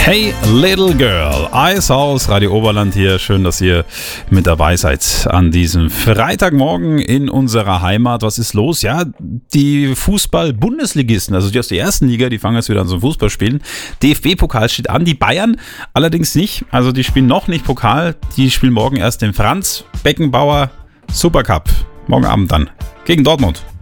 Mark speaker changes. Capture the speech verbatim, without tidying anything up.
Speaker 1: Hey Little Girl, Eishaus, Radio Oberland hier. Schön, dass ihr mit dabei seid an diesem Freitagmorgen in unserer Heimat. Was ist los? Ja, die Fußball-Bundesligisten, also die aus der ersten Liga, die fangen jetzt wieder an zum Fußballspielen. D F B-Pokal steht an, die Bayern allerdings nicht. Also die spielen noch nicht Pokal, die spielen morgen erst den Franz Beckenbauer Supercup. Morgen Abend dann gegen Dortmund.